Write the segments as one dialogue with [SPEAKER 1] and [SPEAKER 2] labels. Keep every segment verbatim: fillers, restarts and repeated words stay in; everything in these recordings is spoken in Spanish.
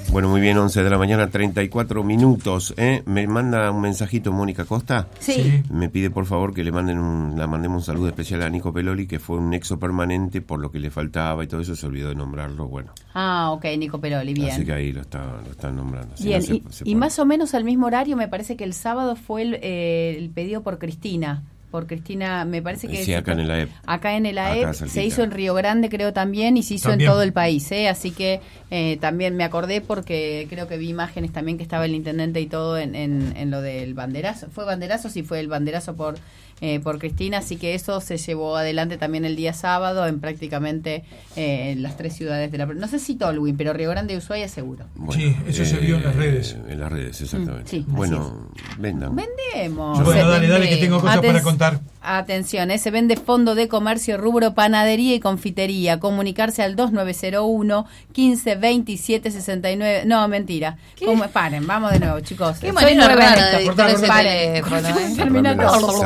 [SPEAKER 1] Bueno, muy bien, once de la mañana, treinta y cuatro minutos. ¿eh? Me manda un mensajito Mónica Costa.
[SPEAKER 2] Sí. sí.
[SPEAKER 1] Me pide por favor que le manden un, la mandemos un saludo especial a Nico Peloli, que fue un nexo permanente por lo que le faltaba y todo eso, se olvidó de nombrarlo. Bueno.
[SPEAKER 2] Ah, ok, Nico Peloli, bien.
[SPEAKER 1] Así que ahí lo está, lo están nombrando. Si
[SPEAKER 2] bien,
[SPEAKER 1] no se,
[SPEAKER 2] y,
[SPEAKER 1] se
[SPEAKER 2] y más o menos al mismo horario, me parece que el sábado fue el, eh, el pedido por Cristina. Por Cristina, me parece que...
[SPEAKER 1] Sí, acá en el A E P.
[SPEAKER 2] Acá en el A E P
[SPEAKER 1] acá
[SPEAKER 2] se hizo en Río Grande, creo también, y se hizo también en todo el país, ¿eh? Así que eh, también me acordé porque creo que vi imágenes también que estaba el intendente y todo en, en, en lo del banderazo. ¿Fue banderazo? Sí, fue el banderazo por... Eh, por Cristina, así que eso se llevó adelante también el día sábado en prácticamente eh, las tres ciudades de la... No sé si Tolwyn, pero Río Grande y Ushuaia seguro.
[SPEAKER 3] Bueno, sí, eso eh, se vio en las redes.
[SPEAKER 1] En las redes, exactamente.
[SPEAKER 2] Mm, sí,
[SPEAKER 1] bueno, vendan.
[SPEAKER 2] Vendemos.
[SPEAKER 3] Bueno,
[SPEAKER 2] se
[SPEAKER 3] dale,
[SPEAKER 2] vende.
[SPEAKER 3] dale, que tengo cosas Aten- para contar.
[SPEAKER 2] Atención, eh, se vende fondo de comercio rubro panadería y confitería. Comunicarse al dos nueve cero uno, quince, veintisiete, sesenta y nueve. No, mentira. ¿Cómo? Paren, vamos de nuevo, chicos.
[SPEAKER 4] Qué manera rara de dictar ese
[SPEAKER 2] teléfono.
[SPEAKER 4] Termina
[SPEAKER 2] todo.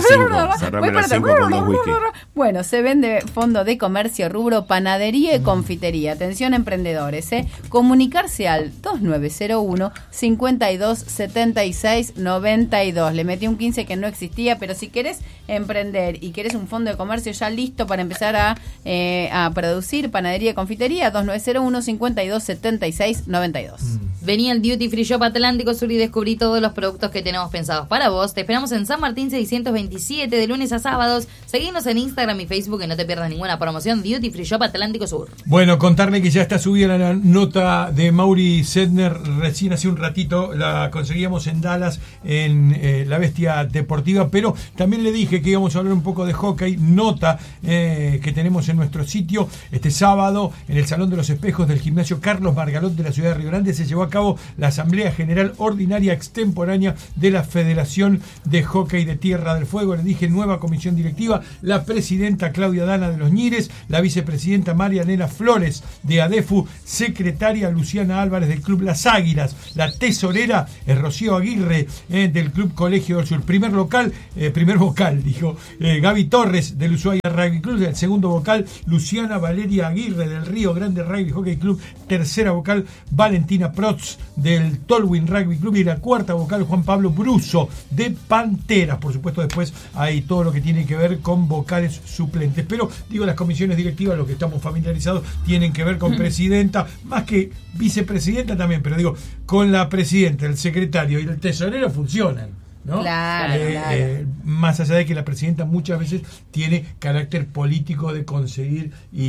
[SPEAKER 2] Bueno, se vende fondo de comercio rubro panadería y confitería. Atención, emprendedores, ¿eh? Comunicarse al dos nueve cero uno, cincuenta y dos, setenta y seis, noventa y dos. Le metí un quince que no existía, pero si querés emprender y querés un fondo de comercio ya listo para empezar a, eh, a producir panadería y confitería, dos nueve cero uno, cincuenta y dos, setenta y seis, noventa y dos.
[SPEAKER 4] Vení al Duty Free Shop Atlántico Sur y descubrí todos los productos que tenemos pensados para vos. Te esperamos en San Martín seiscientos veintisiete de lunes a sábados. Seguinos en Instagram y Facebook y no te pierdas ninguna promoción. Duty Free Shop Atlántico Sur.
[SPEAKER 3] Bueno, contarle que ya está subida la nota de Mauri Sedner. Recién hace un ratito la conseguíamos en Dallas, en eh, La Bestia Deportiva, pero también le dije que íbamos a hablar un poco de hockey. Nota eh, que tenemos en nuestro sitio este sábado en el Salón de los Espejos del Gimnasio Carlos Margalot de la ciudad de Río Grande se llevó a cabo la Asamblea General Ordinaria Extemporánea de la Federación de Hockey de Tierra del Fuego. Le dije nueva comisión directiva, la presidenta Claudia Dana de los Ñires, la vicepresidenta María Nela Flores de ADEFU, secretaria Luciana Álvarez del Club Las Águilas, la tesorera es Rocío Aguirre eh, del Club Colegio del Sur, primer local, eh, primer vocal, dijo eh, Gaby Torres del Ushuaia Rugby Club, el segundo vocal Luciana Valeria Aguirre del Río Grande Rugby Hockey Club, tercera vocal Valentina Protz del Tolwyn Rugby Club y la cuarta vocal Juan Pablo Bruso de Panteras. Por supuesto después hay todo lo que tiene que ver con vocales suplentes, pero digo las comisiones directivas, lo que estamos familiarizados, tienen que ver con presidenta, más que vicepresidenta también, pero digo, con la presidenta, el secretario y el tesorero funcionan, ¿no?
[SPEAKER 2] Claro,
[SPEAKER 3] eh,
[SPEAKER 2] claro.
[SPEAKER 3] Eh, más allá de que la presidenta muchas veces tiene carácter político de conseguir y,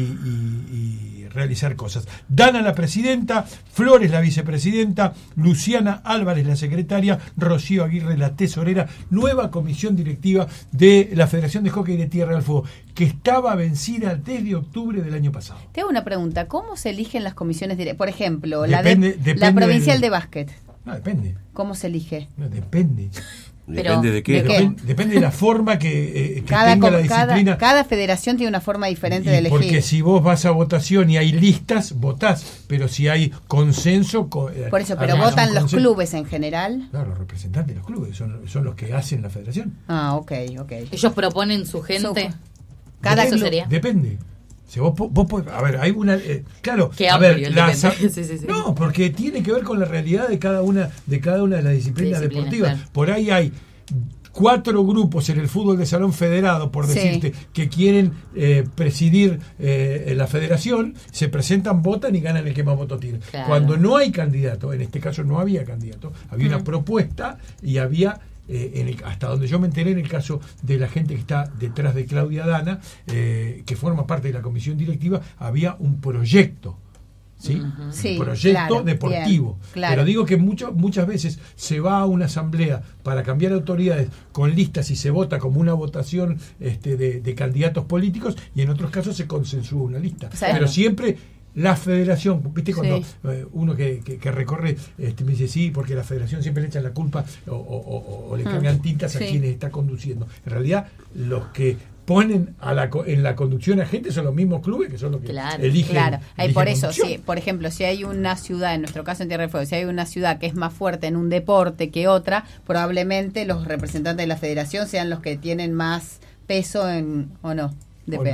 [SPEAKER 3] y, y realizar cosas. Dana la presidenta, Flores la vicepresidenta, Luciana Álvarez la secretaria, Rocío Aguirre la tesorera, nueva comisión directiva de la Federación de Hockey de Tierra del Fuego, que estaba vencida desde octubre del año pasado.
[SPEAKER 2] Te hago una pregunta, ¿cómo se eligen las comisiones directivas? Por ejemplo,
[SPEAKER 3] depende,
[SPEAKER 2] la, de,
[SPEAKER 3] depende
[SPEAKER 2] la provincial
[SPEAKER 3] del...
[SPEAKER 2] de básquet.
[SPEAKER 3] No, depende.
[SPEAKER 2] ¿Cómo se elige?
[SPEAKER 3] No, depende.
[SPEAKER 1] Depende
[SPEAKER 2] Pero,
[SPEAKER 1] de qué.
[SPEAKER 2] ¿de qué?
[SPEAKER 3] Depende, depende de la forma que, eh, que
[SPEAKER 2] cada,
[SPEAKER 3] tenga la
[SPEAKER 2] cada,
[SPEAKER 3] disciplina.
[SPEAKER 2] cada federación tiene una forma diferente
[SPEAKER 3] Y
[SPEAKER 2] de elegir.
[SPEAKER 3] porque si vos vas a votación y hay listas, votás. Pero si hay consenso...
[SPEAKER 2] Por eso, pero
[SPEAKER 3] además,
[SPEAKER 2] votan los
[SPEAKER 3] consenso.
[SPEAKER 2] clubes en general.
[SPEAKER 3] Claro, los representantes de los clubes son, son los que hacen la federación.
[SPEAKER 2] Ah, ok, ok.
[SPEAKER 4] Ellos proponen su gente.
[SPEAKER 2] So, cada
[SPEAKER 4] eso sería.
[SPEAKER 3] Depende. Si vos, vos, a ver, hay una... Eh, claro,
[SPEAKER 4] Qué
[SPEAKER 3] a
[SPEAKER 4] amplio
[SPEAKER 3] ver,
[SPEAKER 4] el
[SPEAKER 3] la,
[SPEAKER 4] depende. Sí, sí, sí.
[SPEAKER 3] No, porque tiene que ver con la realidad de cada una de cada una de las disciplinas,
[SPEAKER 4] Disciplinas,
[SPEAKER 3] deportivas.
[SPEAKER 4] claro.
[SPEAKER 3] Por ahí hay cuatro grupos en el fútbol de salón federado, por
[SPEAKER 2] Sí.
[SPEAKER 3] decirte, que quieren eh, presidir eh, la federación, se presentan, votan y ganan el que más votos tiene.
[SPEAKER 4] Claro.
[SPEAKER 3] Cuando no hay candidato, en este caso no había candidato, había
[SPEAKER 4] Mm.
[SPEAKER 3] una propuesta y había... Eh, en el, hasta donde yo me enteré en el caso de la gente que está detrás de Claudia Dana, eh, que forma parte de la comisión directiva, había un proyecto, ¿sí?
[SPEAKER 4] Uh-huh.
[SPEAKER 2] Sí,
[SPEAKER 3] un proyecto
[SPEAKER 2] claro,
[SPEAKER 3] deportivo.
[SPEAKER 2] bien, claro.
[SPEAKER 3] Pero digo que mucho, muchas veces se va a una asamblea para cambiar autoridades con listas y se vota como una votación este, de, de candidatos políticos y en otros casos se consensúa una lista.
[SPEAKER 2] O sea,
[SPEAKER 3] Pero
[SPEAKER 2] no.
[SPEAKER 3] siempre... La federación, ¿viste? Cuando
[SPEAKER 2] Sí.
[SPEAKER 3] eh, uno que, que, que recorre este, me dice sí, porque la federación siempre le echan la culpa o, o, o, o le cargan tintas a
[SPEAKER 2] Sí.
[SPEAKER 3] quienes está conduciendo. En realidad, los que ponen a la, en la conducción a gente son los mismos clubes que son los que
[SPEAKER 4] Claro,
[SPEAKER 3] eligen.
[SPEAKER 2] Claro, hay
[SPEAKER 3] eligen
[SPEAKER 2] por eso,
[SPEAKER 3] conducción.
[SPEAKER 2] sí, por ejemplo, si hay una ciudad, en nuestro caso en Tierra del Fuego, si hay una ciudad que es más fuerte en un deporte que otra, probablemente los representantes de la federación sean los que tienen más peso en, o no, depende.
[SPEAKER 3] O no.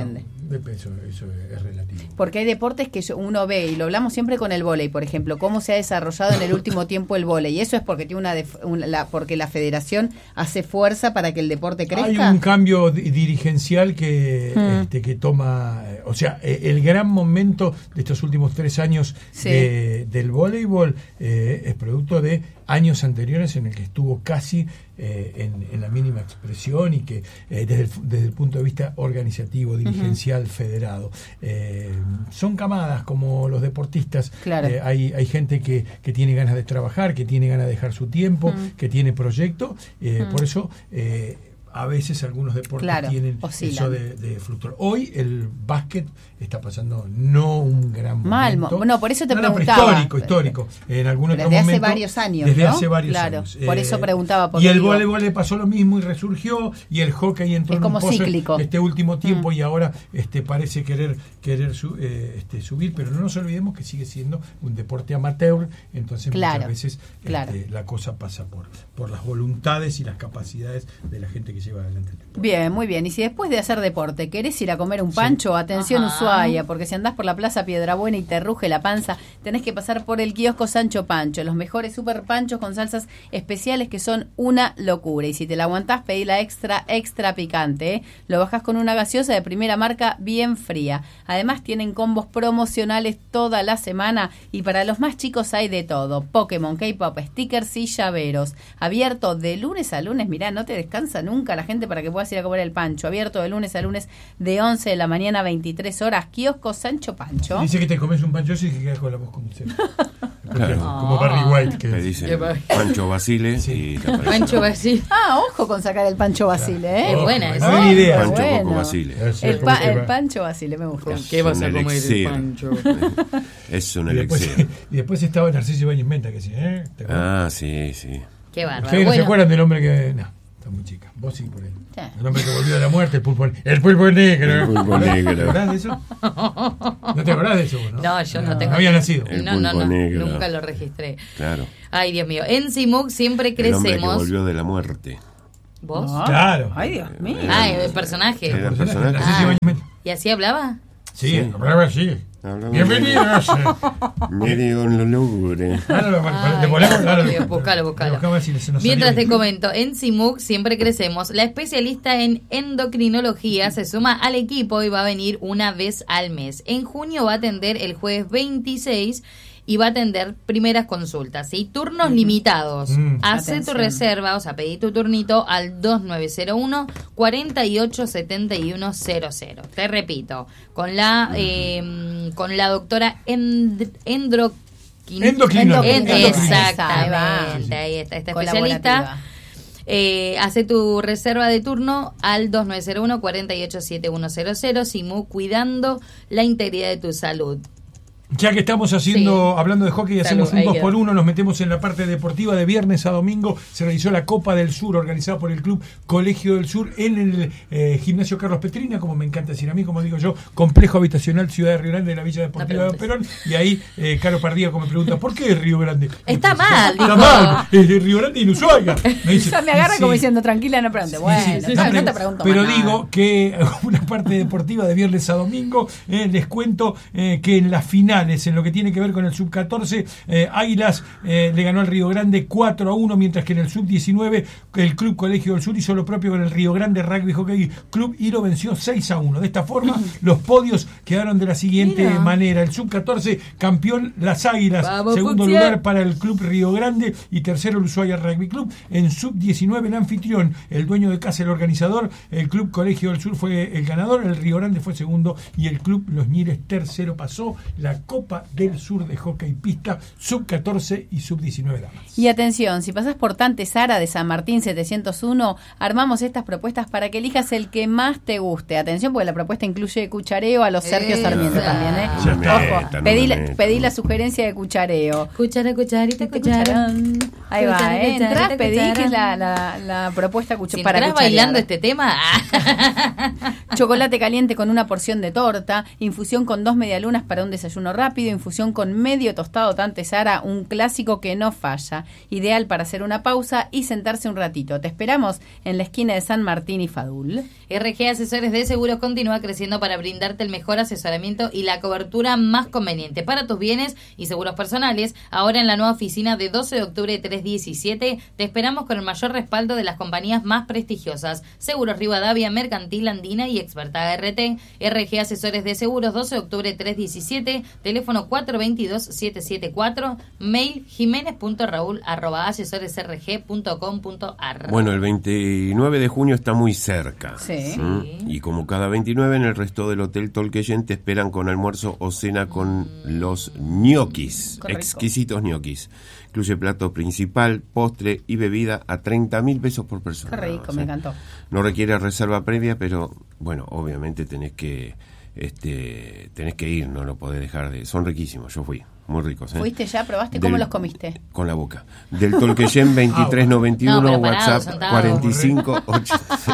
[SPEAKER 3] de peso, eso es relativo.
[SPEAKER 2] Porque hay deportes que uno ve, y lo hablamos siempre con el vóley, por ejemplo, cómo se ha desarrollado en el último tiempo el vóley, y eso es porque tiene una, def- una la, porque la federación hace fuerza para que el deporte crezca.
[SPEAKER 3] Hay un cambio di- dirigencial que, mm. este, que toma, o sea, eh, el gran momento de estos últimos tres años sí. de, del voleibol eh, es producto de años anteriores en el que estuvo casi eh, en, en la mínima expresión y que eh, desde, el, desde el punto de vista organizativo, dirigencial, uh-huh. federado. Eh, son camadas como los deportistas.
[SPEAKER 2] Claro.
[SPEAKER 3] Eh, hay, hay gente que, que tiene ganas de trabajar, que tiene ganas de dejar su tiempo, uh-huh. que tiene proyecto. Eh, uh-huh. Por eso... Eh, a veces algunos deportes
[SPEAKER 2] claro,
[SPEAKER 3] tienen
[SPEAKER 2] oscilan.
[SPEAKER 3] eso de, de fluctuar. Hoy el básquet está pasando no un gran
[SPEAKER 2] Mal,
[SPEAKER 3] momento.
[SPEAKER 2] No, por eso te
[SPEAKER 3] no,
[SPEAKER 2] preguntaba.
[SPEAKER 3] No, histórico, histórico. En algún
[SPEAKER 2] desde
[SPEAKER 3] otro
[SPEAKER 2] hace
[SPEAKER 3] momento,
[SPEAKER 2] varios años,
[SPEAKER 3] Desde
[SPEAKER 2] ¿no?
[SPEAKER 3] hace varios
[SPEAKER 2] claro,
[SPEAKER 3] años.
[SPEAKER 2] Por
[SPEAKER 3] eh,
[SPEAKER 2] eso preguntaba.
[SPEAKER 3] Y el
[SPEAKER 2] digo,
[SPEAKER 3] voleibol le pasó lo mismo y resurgió, y el hockey entró
[SPEAKER 2] es
[SPEAKER 3] en
[SPEAKER 2] como
[SPEAKER 3] un pozo
[SPEAKER 2] cíclico.
[SPEAKER 3] este último tiempo
[SPEAKER 2] mm.
[SPEAKER 3] y ahora este parece querer querer su, eh, este, subir, pero no nos olvidemos que sigue siendo un deporte amateur, entonces
[SPEAKER 2] claro,
[SPEAKER 3] muchas veces
[SPEAKER 2] claro.
[SPEAKER 3] este, la cosa pasa por, por las voluntades y las capacidades de la gente que lleva adelante el deporte.
[SPEAKER 2] Bien, muy bien. Y si después de hacer deporte querés ir a comer un pancho, sí. atención Ajá. Ushuaia, porque si andás por la Plaza Piedrabuena y te ruge la panza, tenés que pasar por el kiosco Sancho Pancho, los mejores super panchos con salsas especiales que son una locura. Y si te la aguantás, pedí la extra, extra picante, ¿eh? Lo bajás con una gaseosa de primera marca bien fría. Además tienen combos promocionales toda la semana y para los más chicos hay de todo. Pokémon, K-pop, stickers y llaveros. Abierto de lunes a lunes, mirá, no te descansa nunca la gente para que puedas ir a comer el pancho. Abierto de lunes a lunes de once de la mañana a veintitrés horas. Kiosco Sancho Pancho.
[SPEAKER 3] Dice que te comes un pancho y que quedas con la voz como seco.
[SPEAKER 1] Claro.
[SPEAKER 3] Como Barry White. Que
[SPEAKER 1] me dicen Pancho Basile. Sí. Y
[SPEAKER 4] Pancho Basile.
[SPEAKER 2] Ah, ojo con sacar el Pancho Basile, ¿eh?
[SPEAKER 4] Es buena
[SPEAKER 3] esa. Buena idea.
[SPEAKER 1] Pancho
[SPEAKER 2] bueno.
[SPEAKER 1] Coco Basile.
[SPEAKER 2] El, pa- el Pancho Basile, me gusta.
[SPEAKER 4] ¿Con qué vas a comer el pancho?
[SPEAKER 1] Es un
[SPEAKER 3] y después,
[SPEAKER 1] elixir.
[SPEAKER 3] y después estaba Narciso Ibáñez Menta, que decía, ¿eh?
[SPEAKER 1] Ah, sí, sí.
[SPEAKER 4] Qué bárbaro.
[SPEAKER 3] ¿Ustedes no
[SPEAKER 4] bueno.
[SPEAKER 3] se acuerdan del hombre que.? No, está muy chica. Vos sí, por él.
[SPEAKER 2] Sí.
[SPEAKER 3] El hombre que volvió de la muerte, el pulpo, el pulpo negro.
[SPEAKER 1] El pulpo negro.
[SPEAKER 3] ¿Te acordás de eso? ¿No te acordás de eso? No,
[SPEAKER 4] no yo no, no tengo.
[SPEAKER 3] No había nacido.
[SPEAKER 1] El
[SPEAKER 4] no, no, no.
[SPEAKER 1] negro.
[SPEAKER 4] Nunca lo registré.
[SPEAKER 1] Claro.
[SPEAKER 4] Ay, Dios mío. En Simuk siempre crecemos.
[SPEAKER 1] El hombre que volvió de la muerte.
[SPEAKER 4] ¿Vos?
[SPEAKER 2] No.
[SPEAKER 3] Claro.
[SPEAKER 2] Ay, Dios mío.
[SPEAKER 4] Ah, el personaje.
[SPEAKER 1] Era el personaje.
[SPEAKER 3] Narciso
[SPEAKER 4] Ah.
[SPEAKER 3] Ibáñez Menta.
[SPEAKER 4] ¿Y así hablaba?
[SPEAKER 3] Sí,
[SPEAKER 1] Sí.
[SPEAKER 3] hablaba así.
[SPEAKER 1] Hablaba
[SPEAKER 3] Bienvenidos.
[SPEAKER 1] Medio en los lugures.
[SPEAKER 3] Ahora lo-
[SPEAKER 4] Ay,
[SPEAKER 3] le ponemos.
[SPEAKER 4] por
[SPEAKER 3] ahora
[SPEAKER 4] Dios,
[SPEAKER 3] lo-
[SPEAKER 4] buscalo, buscalo.
[SPEAKER 3] le buscamos a ver si se nos
[SPEAKER 4] Mientras
[SPEAKER 3] salió
[SPEAKER 4] te
[SPEAKER 3] bien.
[SPEAKER 4] comento, en Simuk siempre crecemos. La especialista en endocrinología se suma al equipo y va a venir una vez al mes. En junio va a atender el jueves veintiséis y va a atender primeras consultas, ¿sí? Turnos limitados.
[SPEAKER 3] Mm.
[SPEAKER 4] Hacé tu
[SPEAKER 2] Atención.
[SPEAKER 4] reserva, o sea, pedí tu turnito al dos nueve cero uno, cuatro ocho siete uno cero cero. Te repito, con la eh, con la doctora End- Endro
[SPEAKER 3] Endocrinóloga.
[SPEAKER 4] En-
[SPEAKER 3] Endocrinóloga.
[SPEAKER 4] exactamente, ahí está esta especialista.
[SPEAKER 2] Colaborativa.
[SPEAKER 4] Eh, hace tu reserva de turno al dos nueve cero uno, cuatro ocho siete uno cero cero. Simu, cuidando la integridad de tu salud.
[SPEAKER 3] Ya que estamos haciendo,
[SPEAKER 4] Sí.
[SPEAKER 3] hablando de hockey,
[SPEAKER 4] Salud,
[SPEAKER 3] hacemos un
[SPEAKER 4] ahí
[SPEAKER 3] dos
[SPEAKER 4] quedó.
[SPEAKER 3] por uno, nos metemos en la parte deportiva. De viernes a domingo se realizó la Copa del Sur, organizada por el Club Colegio del Sur, en el eh, Gimnasio Carlos Petrina, como me encanta decir a mí, como digo yo, complejo habitacional Ciudad de Río Grande de la Villa Deportiva
[SPEAKER 4] No
[SPEAKER 3] de Perón. Y ahí, eh, Caro Pardíaco me pregunta, ¿por qué Río Grande?
[SPEAKER 4] Está mal,
[SPEAKER 3] Está
[SPEAKER 4] dijo.
[SPEAKER 3] mal, es de Río Grande y en Ushuaia. Me dice,
[SPEAKER 2] Ya me agarra
[SPEAKER 3] sí.
[SPEAKER 2] como diciendo, tranquila, no pregunte. Bueno,
[SPEAKER 3] Sí, sí,
[SPEAKER 2] no,
[SPEAKER 3] sí,
[SPEAKER 2] no
[SPEAKER 3] sí.
[SPEAKER 2] te pregunto
[SPEAKER 3] Pero
[SPEAKER 2] más
[SPEAKER 3] digo
[SPEAKER 2] nada.
[SPEAKER 3] que una parte deportiva de viernes a domingo, eh, les cuento eh, que en las finales, en lo que tiene que ver con el sub catorce, eh, Águilas eh, le ganó al Río Grande cuatro a uno, mientras que en el sub diecinueve el Club Colegio del Sur hizo lo propio con el Río Grande Rugby Hockey Club y lo venció seis a uno. De esta forma, los podios quedaron de la siguiente
[SPEAKER 4] Mira.
[SPEAKER 3] manera: el sub catorce campeón las Águilas,
[SPEAKER 4] Vamos,
[SPEAKER 3] segundo
[SPEAKER 4] Fucsia.
[SPEAKER 3] lugar para el Club Río Grande y tercero el Ushuaia Rugby Club. En sub diecinueve el anfitrión, el dueño de casa, el organizador, el Club Colegio del Sur fue el ganador, el Río Grande fue segundo y el Club Los Ñires tercero. Pasó la Copa del Sur de hockey pista sub catorce y sub diecinueve damas.
[SPEAKER 2] Y atención, si pasás por Tante Sara de San Martín setecientos uno, armamos estas propuestas para que elijas el que más te guste. Atención, porque la propuesta incluye cuchareo a los Sergio
[SPEAKER 4] Esa.
[SPEAKER 2] Sarmiento también, ¿eh?
[SPEAKER 1] No me
[SPEAKER 2] Ojo,
[SPEAKER 1] metan, no
[SPEAKER 2] pedí,
[SPEAKER 1] me
[SPEAKER 2] la,
[SPEAKER 1] metan.
[SPEAKER 2] pedí la sugerencia de cuchareo.
[SPEAKER 4] Cuchara, cucharita,
[SPEAKER 2] Este
[SPEAKER 4] cuchara.
[SPEAKER 2] cucharón. Ahí va,
[SPEAKER 4] Cuchara,
[SPEAKER 2] ¿eh?
[SPEAKER 4] cucharita,
[SPEAKER 2] Entrás, pedí
[SPEAKER 4] cuchara.
[SPEAKER 2] que es la, la, la propuesta cuch-
[SPEAKER 4] Si
[SPEAKER 2] para
[SPEAKER 4] entras
[SPEAKER 2] cucharear.
[SPEAKER 4] bailando este tema,
[SPEAKER 2] Chocolate caliente con una porción de torta, infusión con dos medialunas para un desayuno rápido, infusión con medio tostado Tante Sara, un clásico que no falla. Ideal para hacer una pausa y sentarse un ratito. Te esperamos en la esquina de San Martín y Fadul.
[SPEAKER 4] R G Asesores de Seguros continúa creciendo para brindarte el mejor asesoramiento y la cobertura más conveniente para tus bienes y seguros personales. Ahora en la nueva oficina de doce de octubre trescientos diecisiete te esperamos con el mayor respaldo de las compañías más prestigiosas. Seguros Rivadavia, Mercantil Andina y Experta R T. R G Asesores de Seguros, doce de octubre trescientos diecisiete, teléfono cuatro dos dos, siete siete cuatro, mail jiménez punto raúl arroba asesores r g punto com punto a r.
[SPEAKER 1] Bueno, el veintinueve de junio está muy cerca.
[SPEAKER 2] Sí.
[SPEAKER 1] ¿Mm? Y como cada veintinueve, en el resto del Hotel Tolqueyen te esperan con almuerzo o cena con los ñoquis, exquisitos ñoquis. Incluye plato principal, postre y bebida a treinta mil pesos por persona.
[SPEAKER 2] Qué rico,
[SPEAKER 1] ¿sí?
[SPEAKER 2] Me encantó.
[SPEAKER 1] No requiere reserva previa, pero bueno, obviamente tenés que este tenés que ir, no lo podés dejar de... Son riquísimos, yo fui, muy ricos. ¿eh?
[SPEAKER 2] ¿Fuiste ya? ¿Probaste?
[SPEAKER 1] Del,
[SPEAKER 2] ¿Cómo los comiste?
[SPEAKER 1] Con la boca. Del Tolqueyen veintitrés noventa y uno,
[SPEAKER 4] no, parado,
[SPEAKER 1] WhatsApp
[SPEAKER 4] sentado.
[SPEAKER 1] cuarenta y cinco ocho.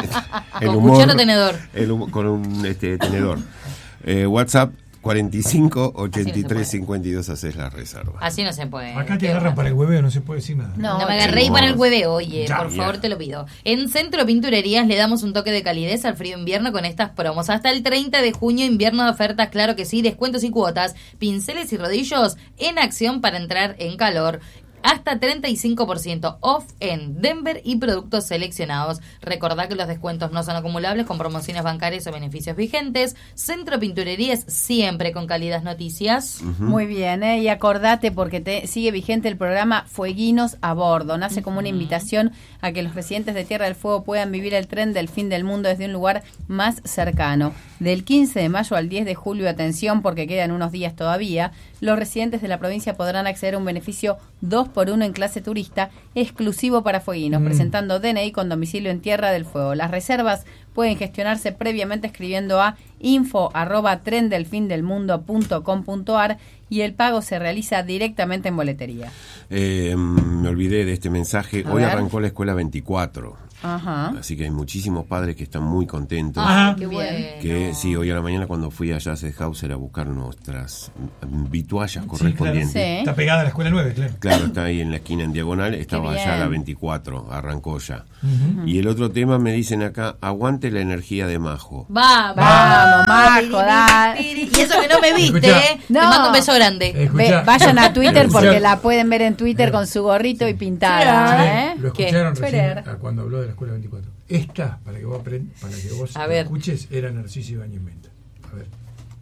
[SPEAKER 1] El
[SPEAKER 4] Con
[SPEAKER 1] humor,
[SPEAKER 4] cuchara o tenedor.
[SPEAKER 1] El humor, con un este, tenedor. Eh, WhatsApp cuarenta y cinco ochenta y tres cincuenta y dos, haces la reserva.
[SPEAKER 4] Así no se puede.
[SPEAKER 3] Acá te
[SPEAKER 4] Qué
[SPEAKER 3] agarran
[SPEAKER 4] bajo.
[SPEAKER 3] para el hueveo, no se puede decir nada.
[SPEAKER 2] No,
[SPEAKER 4] No me agarré y para el hueveo, oye,
[SPEAKER 3] Ya,
[SPEAKER 4] por
[SPEAKER 1] ya.
[SPEAKER 4] favor te lo pido. En Centro Pinturerías le damos un toque de calidez al frío invierno con estas promos. Hasta el treinta de junio, invierno de ofertas, claro que sí, descuentos y cuotas, pinceles y rodillos en acción para entrar en calor. Hasta treinta y cinco por ciento off en Denver y productos seleccionados. Recordá que los descuentos no son acumulables con promociones bancarias o beneficios vigentes. Centro Pinturerías, siempre con cálidas noticias.
[SPEAKER 2] Muy bien, ¿eh? Y acordate, porque te sigue vigente el programa Fueguinos a Bordo. Nace como una invitación a que los residentes de Tierra del Fuego puedan vivir el tren del fin del mundo desde un lugar más cercano. Del quince de mayo al diez de julio, atención porque quedan unos días todavía, los residentes de la provincia podrán acceder a un beneficio dos por uno en clase turista exclusivo para fueguinos, mm. presentando D N I con domicilio en Tierra del Fuego. Las reservas pueden gestionarse previamente escribiendo a info arroba tren del fin del mundo punto com punto a r y el pago se realiza directamente en boletería.
[SPEAKER 1] Eh, me olvidé de este mensaje.
[SPEAKER 2] A
[SPEAKER 1] Hoy
[SPEAKER 2] ver.
[SPEAKER 1] arrancó la escuela veinticuatro.
[SPEAKER 2] Ajá.
[SPEAKER 1] Así que hay muchísimos padres que están muy contentos.
[SPEAKER 3] Ajá.
[SPEAKER 4] Qué bueno.
[SPEAKER 1] Que sí, hoy a la mañana cuando fui a Jazz Hauser a buscar nuestras vituallas
[SPEAKER 3] Sí,
[SPEAKER 1] correspondientes.
[SPEAKER 2] claro. Sí.
[SPEAKER 3] Está pegada a la escuela nueve, claro.
[SPEAKER 1] Claro, está ahí en la esquina en diagonal, estaba
[SPEAKER 2] Qué
[SPEAKER 1] allá
[SPEAKER 2] bien.
[SPEAKER 1] la veinticuatro, arrancó ya.
[SPEAKER 3] Ujú.
[SPEAKER 1] Y el otro tema me dicen acá, aguante la energía de Majo.
[SPEAKER 4] Vamos,
[SPEAKER 2] Vamos, Majo, dale.
[SPEAKER 4] Y eso que no me viste,
[SPEAKER 3] Escuchá.
[SPEAKER 4] ¿eh?
[SPEAKER 2] No.
[SPEAKER 4] Te mando un beso grande.
[SPEAKER 3] Eh,
[SPEAKER 2] Ve-
[SPEAKER 3] escuchá.
[SPEAKER 2] vayan a Twitter porque
[SPEAKER 3] Escuchá.
[SPEAKER 2] la pueden ver en Twitter con su gorrito y pintada.
[SPEAKER 3] Che,
[SPEAKER 2] ¿eh?
[SPEAKER 3] Lo
[SPEAKER 4] ¿Qué?
[SPEAKER 3] escucharon recién
[SPEAKER 2] Ferrer.
[SPEAKER 3] a cuando habló de la escuela veinticuatro. Esta, para que vos, aprend- para que vos
[SPEAKER 4] A
[SPEAKER 3] lo
[SPEAKER 4] ver.
[SPEAKER 3] escuches, era Narciso Ibáñez Menta. A ver.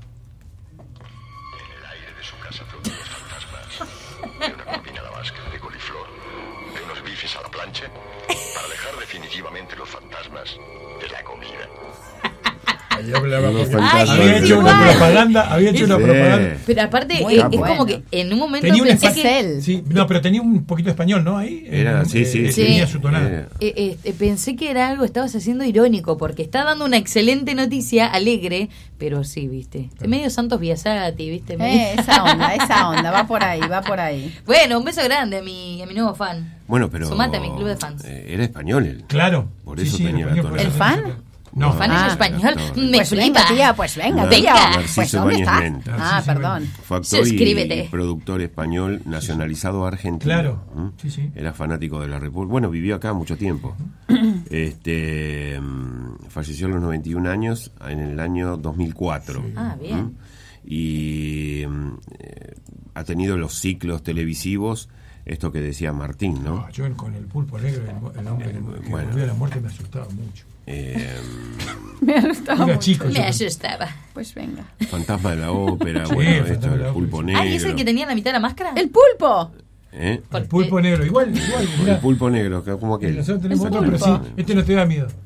[SPEAKER 5] En el aire de su casa flotan los fantasmas de una cortina a la vasca de coliflor, de unos bifes a la plancha, para dejar definitivamente los fantasmas de la comida.
[SPEAKER 3] Ahí hablaba
[SPEAKER 1] Unos
[SPEAKER 3] porque
[SPEAKER 1] fantasmas.
[SPEAKER 3] había
[SPEAKER 4] es
[SPEAKER 3] hecho una
[SPEAKER 4] igual.
[SPEAKER 3] propaganda, había hecho una
[SPEAKER 1] Sí.
[SPEAKER 3] propaganda.
[SPEAKER 4] Pero aparte,
[SPEAKER 2] Muy
[SPEAKER 4] eh, es
[SPEAKER 2] bueno.
[SPEAKER 4] como que en un momento
[SPEAKER 3] Tenía un
[SPEAKER 4] pensé
[SPEAKER 3] espacio-
[SPEAKER 4] que...
[SPEAKER 2] él.
[SPEAKER 3] Sí, no, pero tenía un poquito de español, ¿no? Ahí.
[SPEAKER 1] Era,
[SPEAKER 3] eh,
[SPEAKER 1] sí, sí,
[SPEAKER 3] eh,
[SPEAKER 1] sí.
[SPEAKER 3] Tenía su tonada.
[SPEAKER 1] Eh,
[SPEAKER 4] Eh, eh, pensé que era algo, estabas haciendo irónico, porque está dando una excelente noticia, alegre, pero sí, viste. Medio Santos Biasati, viste. Medio-
[SPEAKER 2] Eh, esa onda, esa onda, va por ahí, va por ahí.
[SPEAKER 4] Bueno, un beso grande a mi, a mi nuevo fan.
[SPEAKER 1] Bueno, pero...
[SPEAKER 4] Sumate a mi club de fans.
[SPEAKER 1] eh, Era español él.
[SPEAKER 3] Claro.
[SPEAKER 1] Por
[SPEAKER 3] Sí,
[SPEAKER 1] eso
[SPEAKER 3] sí,
[SPEAKER 1] tenía
[SPEAKER 3] español,
[SPEAKER 1] la
[SPEAKER 3] por
[SPEAKER 1] tonada.
[SPEAKER 3] eso
[SPEAKER 2] ¿El
[SPEAKER 3] tenía
[SPEAKER 2] fan?
[SPEAKER 3] su tonada. No,
[SPEAKER 4] fan
[SPEAKER 2] Ah.
[SPEAKER 4] es español.
[SPEAKER 1] Actor.
[SPEAKER 4] Me
[SPEAKER 2] Pues venga,
[SPEAKER 4] flipa.
[SPEAKER 2] tía, pues venga,
[SPEAKER 1] Venga.
[SPEAKER 2] tía.
[SPEAKER 1] Narciso
[SPEAKER 2] Pues ¿dónde
[SPEAKER 1] Ibáñez
[SPEAKER 2] está?
[SPEAKER 1] Menta.
[SPEAKER 2] Ah,
[SPEAKER 3] Narciso
[SPEAKER 2] perdón.
[SPEAKER 1] Fue actor y,
[SPEAKER 4] Suscríbete.
[SPEAKER 1] y productor español nacionalizado argentino.
[SPEAKER 3] Claro.
[SPEAKER 1] ¿Mm?
[SPEAKER 3] Sí, sí.
[SPEAKER 1] Era fanático de la República. Bueno, vivió acá mucho tiempo. este mm, Falleció a los noventa y un años en el año dos mil cuatro.
[SPEAKER 4] Ah, bien.
[SPEAKER 1] ¿Mm? Y mm, eh, ha tenido los ciclos televisivos, esto que decía Martín, ¿no?
[SPEAKER 3] No, yo con el pulpo negro, el, el hombre que, que
[SPEAKER 1] bueno.
[SPEAKER 3] volvió a la muerte me asustaba mucho.
[SPEAKER 1] Eh,
[SPEAKER 2] Me asustaba
[SPEAKER 3] Era
[SPEAKER 2] mucho.
[SPEAKER 3] chico.
[SPEAKER 4] Me
[SPEAKER 3] yo-
[SPEAKER 4] asustaba.
[SPEAKER 2] Pues venga.
[SPEAKER 1] Fantasma de la ópera,
[SPEAKER 3] Sí,
[SPEAKER 1] bueno,
[SPEAKER 3] Fantasma
[SPEAKER 1] esto,
[SPEAKER 3] de
[SPEAKER 1] el
[SPEAKER 3] la
[SPEAKER 1] pulpo
[SPEAKER 3] ópera,
[SPEAKER 1] negro.
[SPEAKER 4] Ah, ¿y es el que tenía la mitad de la máscara?
[SPEAKER 2] ¡El pulpo!
[SPEAKER 1] ¿Eh?
[SPEAKER 3] El pulpo negro, igual, igual.
[SPEAKER 1] El
[SPEAKER 3] mirá.
[SPEAKER 1] pulpo negro, que- como
[SPEAKER 3] Y
[SPEAKER 1] aquel.
[SPEAKER 3] nosotros tenemos
[SPEAKER 2] Es
[SPEAKER 3] otro, pero sí,
[SPEAKER 2] pulpo.
[SPEAKER 3] este no te da miedo.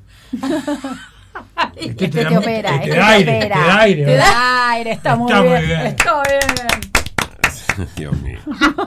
[SPEAKER 3] Este,
[SPEAKER 2] Este
[SPEAKER 3] da
[SPEAKER 2] te
[SPEAKER 3] mu-
[SPEAKER 2] opera,
[SPEAKER 3] este
[SPEAKER 2] este
[SPEAKER 3] da
[SPEAKER 2] te
[SPEAKER 3] aire,
[SPEAKER 2] opera.
[SPEAKER 3] te da aire.
[SPEAKER 2] Te
[SPEAKER 3] ¿verdad?
[SPEAKER 2] da aire, está muy
[SPEAKER 3] Está muy
[SPEAKER 2] bien.
[SPEAKER 3] bien.
[SPEAKER 2] Está bien.
[SPEAKER 1] Dios mío.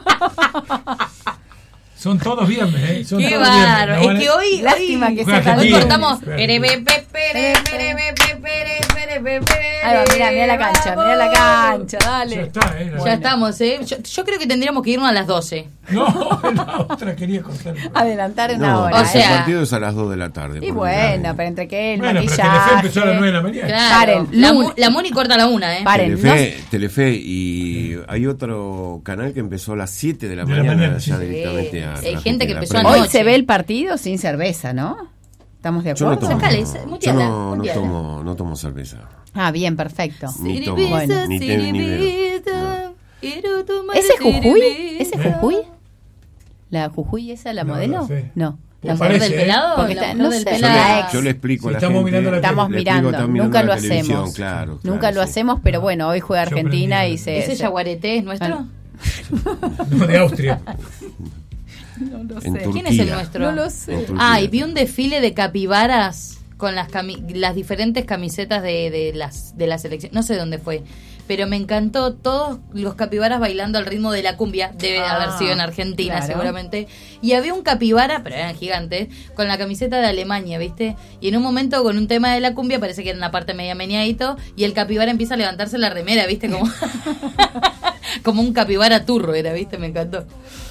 [SPEAKER 3] Son todos viernes, ¿eh? Son
[SPEAKER 4] Qué
[SPEAKER 3] todos viernes.
[SPEAKER 4] bárbaro.
[SPEAKER 3] No
[SPEAKER 4] Es
[SPEAKER 3] van a-
[SPEAKER 4] que hoy,
[SPEAKER 2] Lástima
[SPEAKER 4] hoy,
[SPEAKER 2] que
[SPEAKER 3] Juega
[SPEAKER 2] sea tan
[SPEAKER 4] hoy
[SPEAKER 3] Argentina.
[SPEAKER 4] contamos.
[SPEAKER 3] Juega
[SPEAKER 4] Pere,
[SPEAKER 3] Argentina.
[SPEAKER 4] pe, pere, pere, pe, pere, pere, pere, bebé.
[SPEAKER 2] Ahí va, mirá, mirá la cancha, mirá la cancha, dale.
[SPEAKER 3] Ya está, ¿eh?
[SPEAKER 4] Ya estamos, ¿eh? Yo, yo creo que tendríamos que irnos a las doce.
[SPEAKER 3] No, la otra quería contar.
[SPEAKER 2] Adelantar una
[SPEAKER 1] No,
[SPEAKER 2] hora.
[SPEAKER 4] o sea-
[SPEAKER 1] el partido es a las dos de la tarde.
[SPEAKER 2] Y
[SPEAKER 1] por
[SPEAKER 2] bueno,
[SPEAKER 1] mirá.
[SPEAKER 2] pero entre que el
[SPEAKER 3] Bueno, pero
[SPEAKER 2] maquillaje.
[SPEAKER 3] Telefe empezó a las nueve de la mañana.
[SPEAKER 4] Claro.
[SPEAKER 2] Paren,
[SPEAKER 4] la,
[SPEAKER 2] Lu-
[SPEAKER 4] Mu- la Moni corta a la una, ¿eh?
[SPEAKER 2] Paren,
[SPEAKER 1] Telefe, Telefe, y hay otro canal que empezó a las siete de la
[SPEAKER 3] De la
[SPEAKER 1] mañana,
[SPEAKER 3] mañana,
[SPEAKER 1] ya
[SPEAKER 3] sí.
[SPEAKER 1] directamente a
[SPEAKER 4] Hay
[SPEAKER 1] transmitir
[SPEAKER 4] gente que
[SPEAKER 1] la
[SPEAKER 4] empezó
[SPEAKER 1] prensa.
[SPEAKER 2] Hoy
[SPEAKER 4] anoche.
[SPEAKER 2] se ve el partido sin cerveza, ¿no? ¿Estamos de
[SPEAKER 1] Yo no
[SPEAKER 2] acuerdo?
[SPEAKER 1] tomo,
[SPEAKER 4] Sacale,
[SPEAKER 1] yo
[SPEAKER 4] muteala,
[SPEAKER 1] no, no
[SPEAKER 4] muteala.
[SPEAKER 1] tomo, no tomo cerveza.
[SPEAKER 2] Ah, bien, perfecto.
[SPEAKER 1] Ni tomo,
[SPEAKER 2] Bueno.
[SPEAKER 1] ni te ni veo.
[SPEAKER 2] ¿Ese es Jujuy? ¿Ese es
[SPEAKER 4] ¿Eh?
[SPEAKER 2] Jujuy? ¿La Jujuy esa, la
[SPEAKER 3] No,
[SPEAKER 2] modelo?
[SPEAKER 3] no sé.
[SPEAKER 2] No.
[SPEAKER 3] Pues
[SPEAKER 2] La
[SPEAKER 3] parece,
[SPEAKER 4] del
[SPEAKER 3] ¿eh?
[SPEAKER 4] pelado?
[SPEAKER 2] Porque
[SPEAKER 4] La
[SPEAKER 2] está-
[SPEAKER 4] mujer
[SPEAKER 2] no
[SPEAKER 4] del
[SPEAKER 2] sé,
[SPEAKER 1] Yo
[SPEAKER 4] pelado.
[SPEAKER 2] la
[SPEAKER 1] le, yo le explico a
[SPEAKER 3] Si
[SPEAKER 1] la
[SPEAKER 3] estamos
[SPEAKER 1] gente.
[SPEAKER 3] mirando la
[SPEAKER 2] Estamos
[SPEAKER 1] le explico,
[SPEAKER 2] mirando,
[SPEAKER 1] están
[SPEAKER 2] nunca
[SPEAKER 1] la
[SPEAKER 2] lo
[SPEAKER 1] televisión,
[SPEAKER 2] hacemos.
[SPEAKER 1] Claro,
[SPEAKER 2] Nunca
[SPEAKER 1] claro,
[SPEAKER 2] lo
[SPEAKER 1] sí.
[SPEAKER 2] hacemos, pero bueno, hoy juega
[SPEAKER 3] Yo
[SPEAKER 2] Argentina
[SPEAKER 3] aprendí.
[SPEAKER 2] y se...
[SPEAKER 4] ¿Ese
[SPEAKER 2] se-
[SPEAKER 4] yaguareté es nuestro?
[SPEAKER 2] Ah.
[SPEAKER 3] No, de Austria.
[SPEAKER 2] No lo
[SPEAKER 1] En
[SPEAKER 2] sé.
[SPEAKER 1] Turquía.
[SPEAKER 4] ¿Quién es el nuestro?
[SPEAKER 2] No lo sé.
[SPEAKER 1] En Turquía.
[SPEAKER 4] Ah, y vi un desfile de capibaras con las cami- las diferentes camisetas de, de las de la selección. No sé dónde fue, pero me encantó todos los capibaras bailando al ritmo de la cumbia. Debe
[SPEAKER 2] Ah,
[SPEAKER 4] haber sido en Argentina,
[SPEAKER 2] claro.
[SPEAKER 4] seguramente. Y había un capibara, pero eran gigantes, con la camiseta de Alemania, ¿viste? Y en un momento con un tema de la cumbia, parece que era una parte media meneadito, y el capibara empieza a levantarse la remera, ¿viste? Como, como un capibara turro era, ¿viste? Me encantó.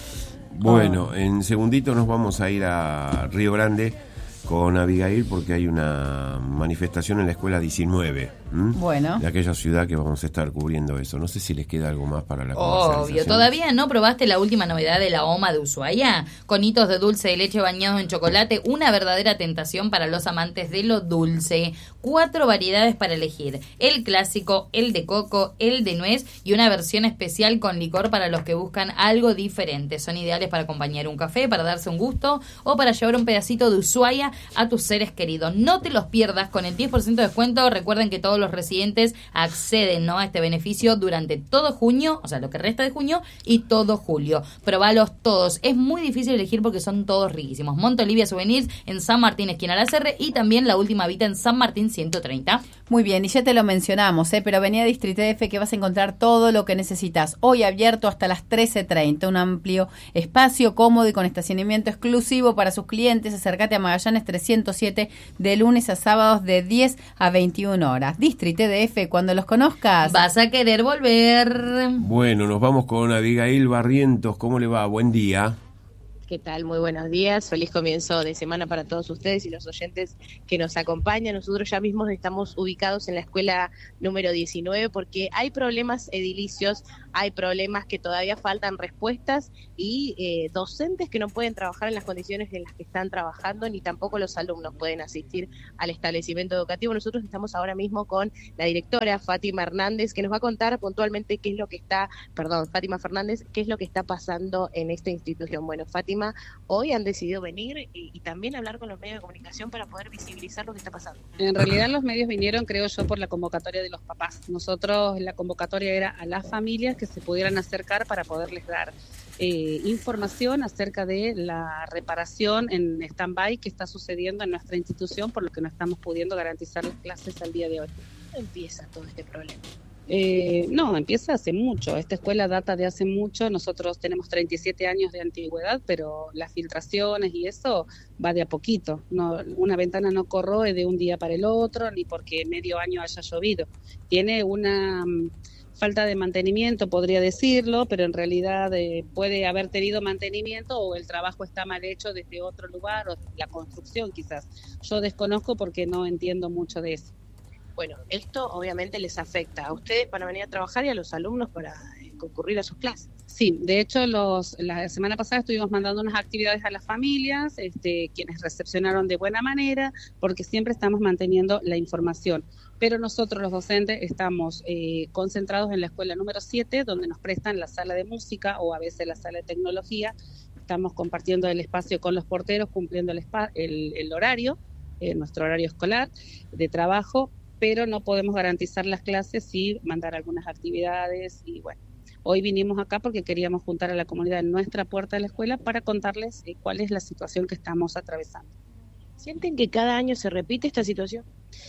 [SPEAKER 1] Bueno, en segundito nos vamos a ir a Río Grande con Abigail porque hay una manifestación en la escuela diecinueve. ¿m?
[SPEAKER 2] Bueno.
[SPEAKER 1] De aquella ciudad que vamos a estar cubriendo eso. No sé si les queda algo más para la comercialización.
[SPEAKER 4] Obvio, ¿todavía no probaste la última novedad de la O M A de Ushuaia? Con hitos de dulce de leche bañados en chocolate, una verdadera tentación para los amantes de lo dulce. Cuatro variedades para elegir: el clásico, el de coco, el de nuez y una versión especial con licor para los que buscan algo diferente. Son ideales para acompañar un café, para darse un gusto o para llevar un pedacito de Ushuaia a tus seres queridos. No te los pierdas con el diez por ciento de descuento. Recuerden que todos los residentes acceden, ¿no?, a este beneficio durante todo junio, o sea, lo que resta de junio y todo julio. Probalos todos. Es muy difícil elegir porque son todos riquísimos. Monte Olivia Souvenirs en San Martín, esquina La Serre, y también La Última Vita en San Martín ciento treinta.
[SPEAKER 2] Muy bien, y ya te lo mencionamos, ¿eh? Pero venía a Distrito F que vas a encontrar todo lo que necesitas. Hoy abierto hasta las trece treinta, un amplio espacio cómodo y con estacionamiento exclusivo para sus clientes. Acércate a Magallanes trescientos siete de lunes a sábados de diez a veintiuna horas. Distrito D F, cuando los conozcas.
[SPEAKER 4] Vas a querer volver.
[SPEAKER 1] Bueno, nos vamos con Abigail Barrientos. ¿Cómo le va? Buen día.
[SPEAKER 6] ¿Qué tal? Muy buenos días. Feliz comienzo de semana para todos ustedes y los oyentes que nos acompañan. Nosotros ya mismos estamos ubicados en la escuela número diecinueve porque hay problemas edilicios, hay problemas que todavía faltan respuestas y eh, docentes que no pueden trabajar en las condiciones en las que están trabajando, ni tampoco los alumnos pueden asistir al establecimiento educativo. Nosotros estamos ahora mismo con la directora Fátima Hernández, que nos va a contar puntualmente qué es lo que está, perdón, Fátima Fernández, qué es lo que está pasando en esta institución. Bueno, Fátima, hoy han decidido venir y, y también hablar con los medios de comunicación para poder visibilizar lo que está pasando.
[SPEAKER 7] En realidad los medios vinieron, creo yo, por la convocatoria de los papás. Nosotros, la convocatoria era a las familias que se pudieran acercar para poderles dar eh, información acerca de la reparación en stand-by que está sucediendo en nuestra institución, por lo que no estamos pudiendo garantizar las clases al día de hoy.
[SPEAKER 6] ¿Cómo empieza todo este problema?
[SPEAKER 7] Eh, no, empieza hace mucho. Esta escuela data de hace mucho. Nosotros tenemos treinta y siete años de antigüedad, pero las filtraciones y eso va de a poquito. No, una ventana no corroe de un día para el otro, ni porque medio año haya llovido. Tiene una um, falta de mantenimiento, podría decirlo, pero en realidad eh, puede haber tenido mantenimiento o el trabajo está mal hecho desde otro lugar o la construcción quizás. Yo desconozco porque no entiendo mucho de eso.
[SPEAKER 6] Bueno, esto obviamente les afecta a ustedes para venir a trabajar y a los alumnos para eh, concurrir a sus clases.
[SPEAKER 7] Sí, de hecho los, la semana pasada estuvimos mandando unas actividades a las familias, este, quienes recepcionaron de buena manera, porque siempre estamos manteniendo la información. Pero nosotros los docentes estamos eh, concentrados en la escuela número siete, donde nos prestan la sala de música o a veces la sala de tecnología. Estamos compartiendo el espacio con los porteros, cumpliendo el, spa, el, el horario, eh, nuestro horario escolar de trabajo, pero no podemos garantizar las clases y mandar algunas actividades. Y bueno, hoy vinimos acá porque queríamos juntar a la comunidad en nuestra puerta de la escuela para contarles eh, cuál es la situación que estamos atravesando.
[SPEAKER 6] ¿Sienten que cada año se repite esta situación?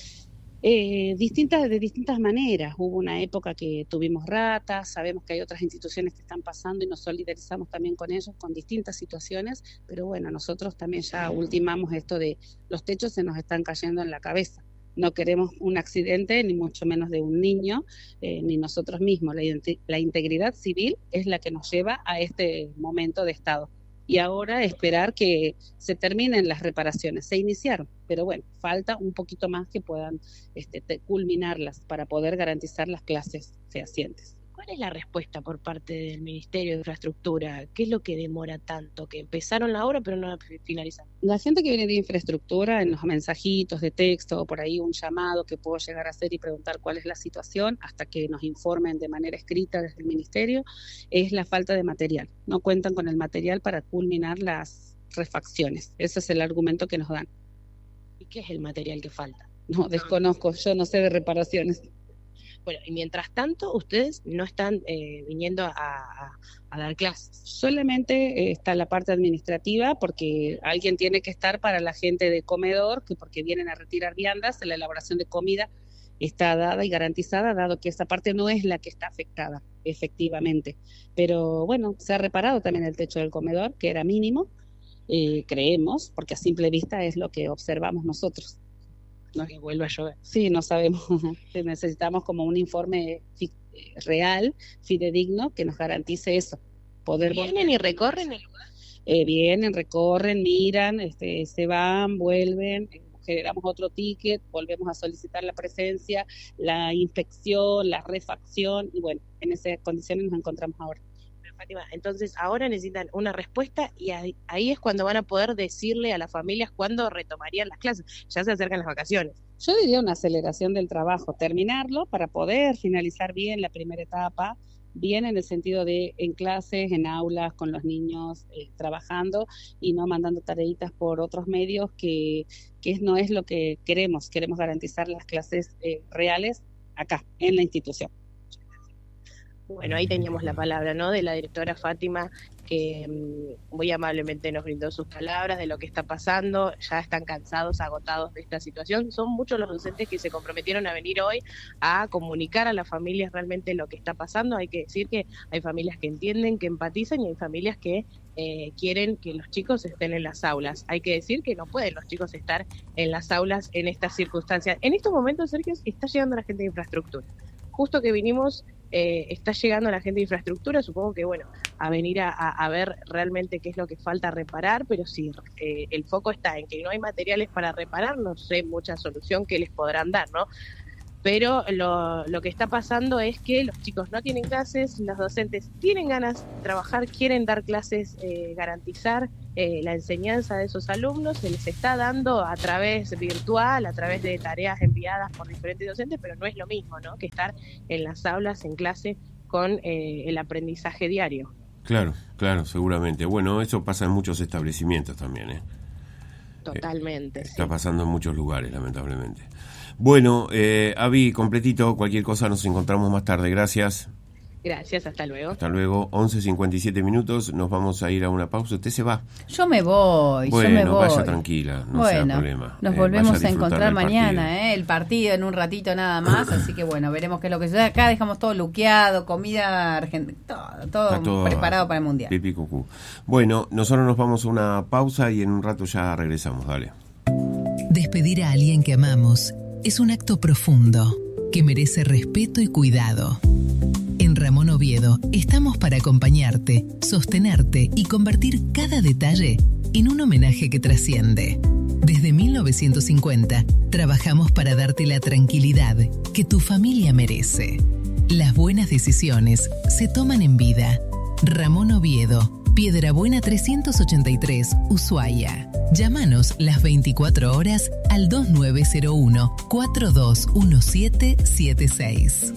[SPEAKER 7] Eh, distintas, de distintas maneras. Hubo una época que tuvimos ratas, sabemos que hay otras instituciones que están pasando y nos solidarizamos también con ellos, con distintas situaciones, pero bueno, nosotros también ya ultimamos esto de los techos se nos están cayendo en la cabeza. No queremos un accidente, ni mucho menos de un niño, eh, ni nosotros mismos. La, la integridad civil es la que nos lleva a este momento de estado. Y ahora esperar que se terminen las reparaciones. Se iniciaron, pero bueno, falta un poquito más que puedan este, te, culminarlas para poder garantizar las clases fehacientes.
[SPEAKER 6] ¿Cuál es la respuesta por parte del Ministerio de Infraestructura? ¿Qué es lo que demora tanto? Que empezaron la obra pero no la finalizaron.
[SPEAKER 7] La gente que viene de infraestructura, en los mensajitos de texto o por ahí un llamado que puedo llegar a hacer y preguntar cuál es la situación hasta que nos informen de manera escrita desde el Ministerio, es la falta de material. No cuentan con el material para culminar las refacciones. Ese es el argumento que nos dan.
[SPEAKER 6] ¿Y qué es el material que falta?
[SPEAKER 7] No, desconozco, yo no sé de reparaciones.
[SPEAKER 6] Bueno, y mientras tanto, ustedes no están eh, viniendo a, a, a dar clases.
[SPEAKER 7] Solamente eh, está la parte administrativa, porque alguien tiene que estar para la gente de comedor, que porque vienen a retirar viandas, la elaboración de comida está dada y garantizada, dado que esa parte no es la que está afectada, efectivamente. Pero bueno, se ha reparado también el techo del comedor, que era mínimo, eh, creemos, porque a simple vista es lo que observamos nosotros.
[SPEAKER 6] No que vuelva a llover.
[SPEAKER 7] Sí, no sabemos. Necesitamos como un informe fi- real, fidedigno, que nos garantice eso. Poder
[SPEAKER 6] ¿Vienen y recorren el lugar?
[SPEAKER 7] Eh, vienen, recorren, miran, este, se van, vuelven, eh, generamos otro ticket, volvemos a solicitar la presencia, la inspección, la refacción, y bueno, en esas condiciones nos encontramos ahora.
[SPEAKER 6] Fátima, entonces ahora necesitan una respuesta y ahí, ahí es cuando van a poder decirle a las familias cuándo retomarían las clases. Ya se acercan las vacaciones.
[SPEAKER 7] Yo diría una aceleración del trabajo, terminarlo para poder finalizar bien la primera etapa, bien en el sentido de en clases, en aulas, con los niños eh, trabajando y no mandando tareitas por otros medios que, que no es lo que queremos. Queremos garantizar las clases eh, reales acá, en la institución.
[SPEAKER 6] Bueno, ahí teníamos la palabra, ¿no?, de la directora Fátima, que um, muy amablemente nos brindó sus palabras de lo que está pasando. Ya están cansados, agotados de esta situación. Son muchos los docentes que se comprometieron a venir hoy a comunicar a las familias realmente lo que está pasando. Hay que decir que hay familias que entienden, que empatizan, y hay familias que eh, quieren que los chicos estén en las aulas. Hay que decir que no pueden los chicos estar en las aulas en estas circunstancias. En estos momentos, Sergio, está llegando la gente de infraestructura. Justo que vinimos, eh, está llegando la gente de infraestructura, supongo que, bueno, a venir a, a, a ver realmente qué es lo que falta reparar, pero si eh, el foco está en que no hay materiales para reparar, no sé mucha solución que les podrán dar, ¿no? Pero lo, lo que está pasando es que los chicos no tienen clases, los docentes tienen ganas de trabajar, quieren dar clases, eh, garantizar eh, la enseñanza de esos alumnos, se les está dando a través virtual, a través de tareas enviadas por diferentes docentes, pero no es lo mismo, ¿no?, que estar en las aulas, en clase, con eh, el aprendizaje diario.
[SPEAKER 1] Claro, claro, seguramente. Bueno, eso pasa en muchos establecimientos también, ¿eh?
[SPEAKER 6] Totalmente.
[SPEAKER 1] Eh, está
[SPEAKER 6] sí.
[SPEAKER 1] pasando en muchos lugares, lamentablemente. Bueno, eh, Avi, completito, cualquier cosa nos encontramos más tarde. Gracias.
[SPEAKER 6] Gracias, hasta luego.
[SPEAKER 1] Hasta luego, once cincuenta y siete minutos, nos vamos a ir a una pausa. ¿Usted se va?
[SPEAKER 2] Yo me voy,
[SPEAKER 1] bueno,
[SPEAKER 2] yo me voy.
[SPEAKER 1] vaya tranquila, no
[SPEAKER 2] bueno,
[SPEAKER 1] sea problema.
[SPEAKER 2] Nos
[SPEAKER 1] eh,
[SPEAKER 2] volvemos
[SPEAKER 1] a,
[SPEAKER 2] a encontrar mañana,
[SPEAKER 1] partido.
[SPEAKER 2] eh, el partido en un ratito nada más, así que bueno, veremos qué es lo que sucede. Acá dejamos todo luqueado, comida argentina, todo, todo,
[SPEAKER 1] todo
[SPEAKER 2] preparado para el Mundial.
[SPEAKER 1] Pipi cucú. Bueno, nosotros nos vamos a una pausa y en un rato ya regresamos, dale.
[SPEAKER 8] Despedir a alguien que amamos es un acto profundo que merece respeto y cuidado. En Ramón Oviedo estamos para acompañarte, sostenerte y convertir cada detalle en un homenaje que trasciende. Desde mil novecientos cincuenta trabajamos para darte la tranquilidad que tu familia merece. Las buenas decisiones se toman en vida. Ramón Oviedo, Piedrabuena trescientos ochenta y tres, Ushuaia. Llámanos las veinticuatro horas al dos nueve cero uno, cuatro dos uno siete siete seis.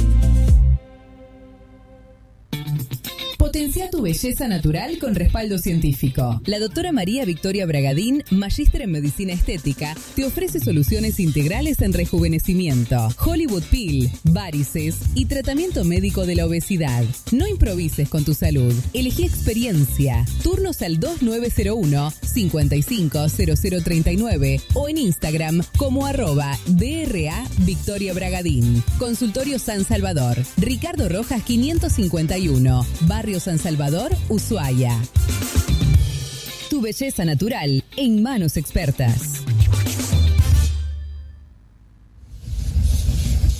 [SPEAKER 9] Potencia tu belleza natural con respaldo científico. La doctora María Victoria Bragadín, magíster en medicina estética, te ofrece soluciones integrales en rejuvenecimiento, Hollywood Peel, varices y tratamiento médico de la obesidad. No improvises con tu salud. Elegí experiencia. Turnos al dos nueve cero uno, cinco cinco cero cero tres nueve o en Instagram como arroba D R A Victoria Bragadín. Consultorio San Salvador, Ricardo Rojas quinientos cincuenta y uno, Barrio San Salvador, Ushuaia. Tu belleza natural en manos expertas.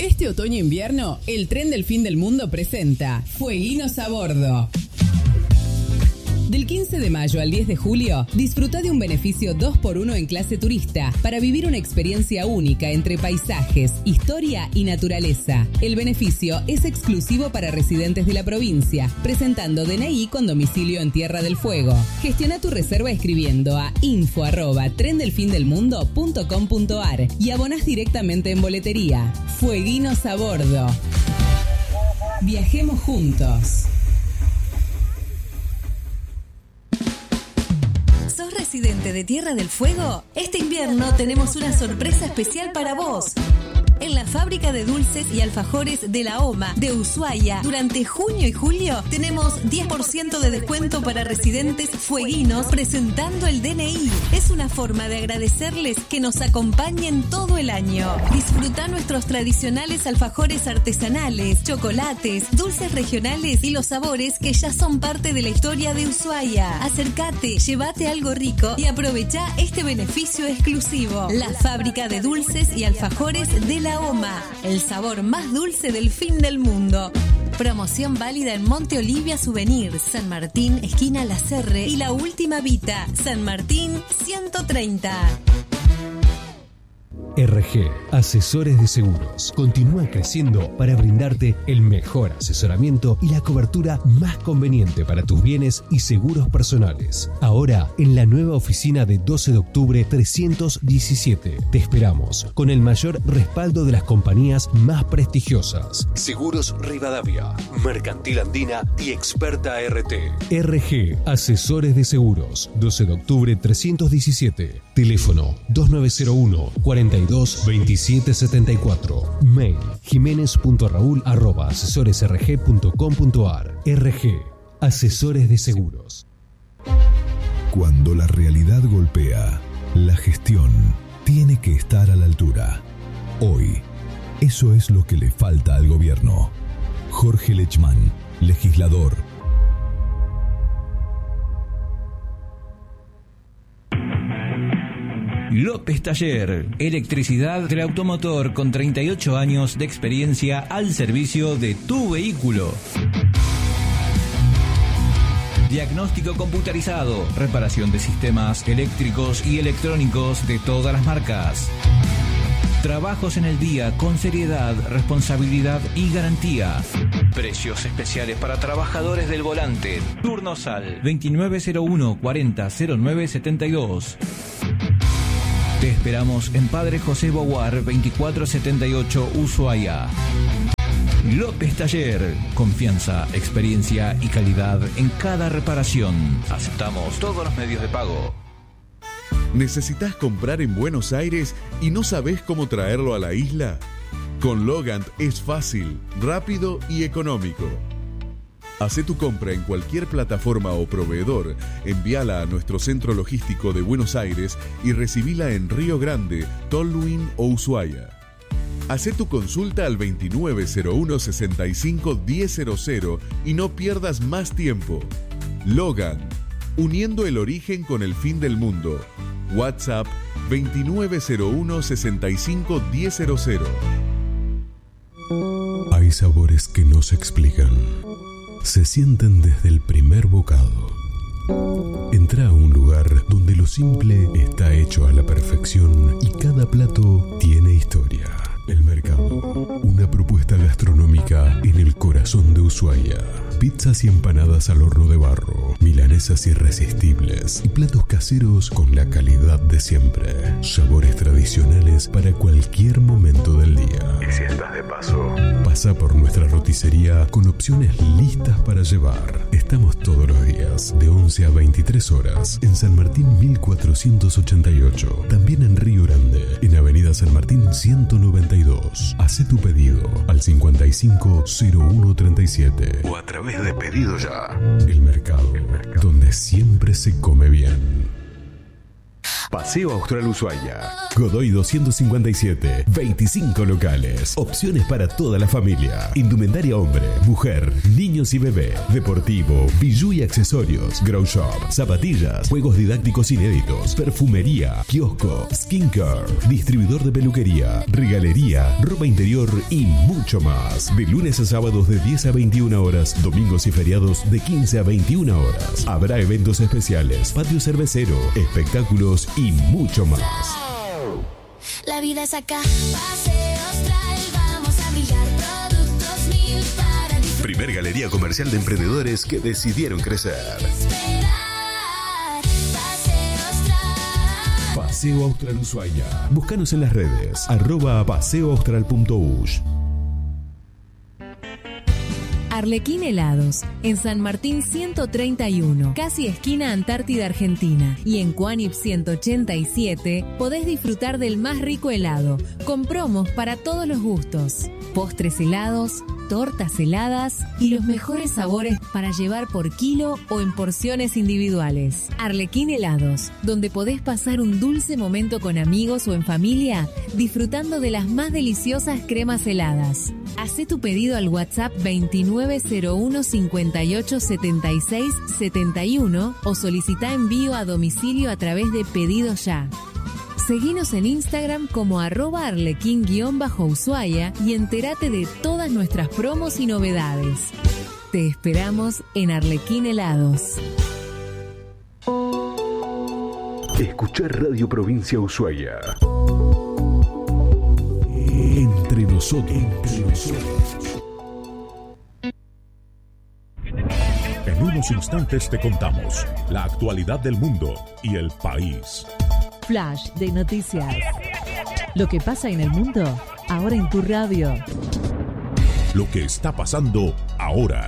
[SPEAKER 9] Este otoño-invierno, el tren del fin del mundo presenta Fueguinos a Bordo. Del quince de mayo al diez de julio, disfruta de un beneficio dos por uno en clase turista para vivir una experiencia única entre paisajes, historia y naturaleza. El beneficio es exclusivo para residentes de la provincia, presentando D N I con domicilio en Tierra del Fuego. Gestiona tu reserva escribiendo a info arroba trendelfindelmundo punto com punto ar y abonás directamente en boletería. Fueguinos a Bordo. Viajemos juntos.
[SPEAKER 10] ¿Sos residente de Tierra del Fuego? Este invierno tenemos una sorpresa especial para vos. En la fábrica de dulces y alfajores de la OMA de Ushuaia, durante junio y julio tenemos diez por ciento de descuento para residentes fueguinos presentando el D N I. Es una forma de agradecerles que nos acompañen todo el año. Disfruta nuestros tradicionales alfajores artesanales, chocolates, dulces regionales y los sabores que ya son parte de la historia de Ushuaia. Acércate, llévate algo rico y aprovecha este beneficio exclusivo. La fábrica de dulces y alfajores de la OMA, el sabor más dulce del fin del mundo. Promoción válida en Monte Olivia Souvenir, San Martín, esquina La Serre y La Última Vita, San Martín ciento treinta.
[SPEAKER 11] R G, Asesores de Seguros, continúa creciendo para brindarte el mejor asesoramiento y la cobertura más conveniente para tus bienes y seguros personales. Ahora, en la nueva oficina de doce de octubre trescientos diecisiete, te esperamos con el mayor respaldo de las compañías más prestigiosas. Seguros Rivadavia, Mercantil Andina y Experta R T. R G, Asesores de Seguros, doce de octubre trescientos diecisiete. Teléfono dos nueve cero uno, cuarenta y dos, veintisiete setenta y cuatro. Mail jiménez punto raúl arroba asesoresrg punto com punto ar. R G, Asesores de Seguros.
[SPEAKER 12] Cuando la realidad golpea, la gestión tiene que estar a la altura. Hoy, eso es lo que le falta al gobierno. Jorge Lechman, legislador.
[SPEAKER 13] López Taller, electricidad del automotor con treinta y ocho años de experiencia al servicio de tu vehículo. Diagnóstico computarizado, reparación de sistemas eléctricos y electrónicos de todas las marcas. Trabajos en el día con seriedad, responsabilidad y garantía. Precios especiales para trabajadores del volante. Turnos al veintinueve cero uno, cuarenta cero nueve setenta y dos. Te esperamos en Padre José Boguar veinticuatro setenta y ocho, Ushuaia. López Taller, confianza, experiencia y calidad en cada reparación. Aceptamos todos los medios de pago.
[SPEAKER 14] ¿Necesitas comprar en Buenos Aires y no sabes cómo traerlo a la isla? Con Logant es fácil, rápido y económico. Hacé tu compra en cualquier plataforma o proveedor, envíala a nuestro centro logístico de Buenos Aires y recibila en Río Grande, Tolwyn o Ushuaia. Hacé tu consulta al veintinueve cero uno, sesenta y cinco, diez cero cero y no pierdas más tiempo. Logan, uniendo el origen con el fin del mundo. WhatsApp veintinueve cero uno, sesenta y cinco, diez cero cero.
[SPEAKER 12] Hay sabores que no se explican. Se sienten desde el primer bocado. Entra a un lugar donde lo simple está hecho a la perfección y cada plato tiene historia. El Mercado, una propuesta gastronómica en el corazón de Ushuaia. Pizzas y empanadas al horno de barro, milanesas irresistibles y platos caseros con la calidad de siempre. Sabores tradicionales para cualquier momento del día. Y si estás de paso, pasa por nuestra roticería con opciones listas para llevar. Estamos todos los días de once a veintitrés horas en San Martín mil cuatrocientos ochenta y ocho. También en Río Grande, en Avenida San Martín ciento noventa y dos. Hacé tu pedido al cincuenta y cinco, cero uno treinta y siete o a través de Pedido Ya. El Mercado, El Mercado, donde siempre se come bien. Paseo Austral Ushuaia. Godoy doscientos cincuenta y siete. veinticinco locales. Opciones para toda la familia. Indumentaria hombre, mujer, niños y bebé. Deportivo, bijú y accesorios. Grow shop, zapatillas, juegos didácticos inéditos, perfumería, kiosco, skincare, distribuidor de peluquería, regalería, ropa interior y mucho más. De lunes a sábados de diez a veintiuna horas, domingos y feriados de quince a veintiuna horas. Habrá eventos especiales, patio cervecero, espectáculos y mucho más.
[SPEAKER 15] La vida es acá, Paseo Austral, vamos a brillar, productos mil para disfrutar.
[SPEAKER 12] Primer galería comercial de emprendedores que decidieron crecer.
[SPEAKER 15] Paseo Austral.
[SPEAKER 12] Paseo Austral Ushuaia. Búscanos en las redes, arroba paseoaustral.ush.
[SPEAKER 9] Arlequín Helados, en San Martín ciento treinta y uno, casi esquina Antártida Argentina, y en Cuánip ciento ochenta y siete podés disfrutar del más rico helado, con promos para todos los gustos, postres helados, tortas heladas y los mejores sabores para llevar por kilo o en porciones individuales. Arlequín Helados, donde podés pasar un dulce momento con amigos o en familia, disfrutando de las más deliciosas cremas heladas. Hacé tu pedido al WhatsApp veintinueve cero uno cincuenta y ocho setenta y seis setenta y uno o solicita envío a domicilio a través de Pedido Ya. Seguinos en Instagram como arroba arlequín-ushuaia y entérate de todas nuestras promos y novedades. Te esperamos en Arlequín Helados.
[SPEAKER 12] Escuchar Radio Provincia Ushuaia. Entre nosotros. Entre nosotros.
[SPEAKER 16] En unos instantes te contamos la actualidad del mundo y el país.
[SPEAKER 17] Flash de noticias. Lo que pasa en el mundo, ahora en tu radio.
[SPEAKER 16] Lo que está pasando ahora.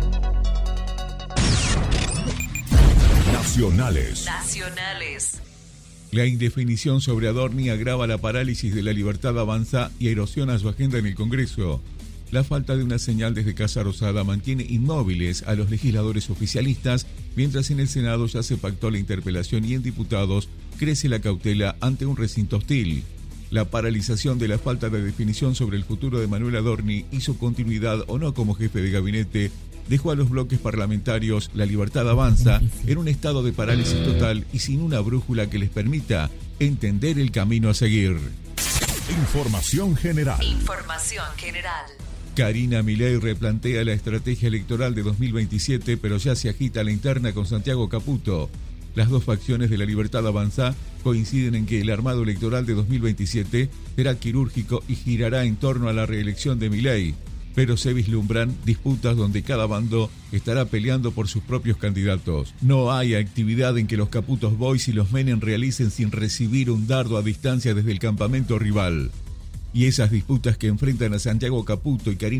[SPEAKER 16] Nacionales.
[SPEAKER 8] Nacionales.
[SPEAKER 18] La indefinición sobre Adorni agrava la parálisis de La Libertad Avanza y erosiona su agenda en el Congreso. La falta de una señal desde Casa Rosada mantiene inmóviles a los legisladores oficialistas, mientras en el Senado ya se pactó la interpelación y en diputados crece la cautela ante un recinto hostil. La paralización de la falta de definición sobre el futuro de Manuel Adorni y su continuidad o no como jefe de gabinete dejó a los bloques parlamentarios La Libertad Avanza en un estado de parálisis total y sin una brújula que les permita entender el camino a seguir.
[SPEAKER 16] Información general.
[SPEAKER 8] Información general.
[SPEAKER 18] Karina Milei replantea la estrategia electoral de dos mil veintisiete, pero ya se agita la interna con Santiago Caputo. Las dos facciones de La Libertad Avanza coinciden en que el armado electoral de dos mil veintisiete será quirúrgico y girará en torno a la reelección de Milei, pero se vislumbran disputas donde cada bando estará peleando por sus propios candidatos. No hay actividad en que los Caputos Boys y los Menem realicen sin recibir un dardo a distancia desde el campamento rival. Y esas disputas que enfrentan a Santiago Caputo y Karina